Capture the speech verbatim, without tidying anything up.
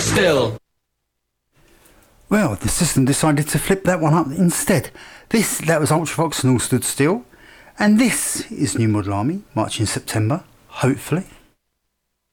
still. Well, the system decided to flip that one up instead. This, that was Ultravox and All Stood Still. And this is New Model Army, March in September, hopefully.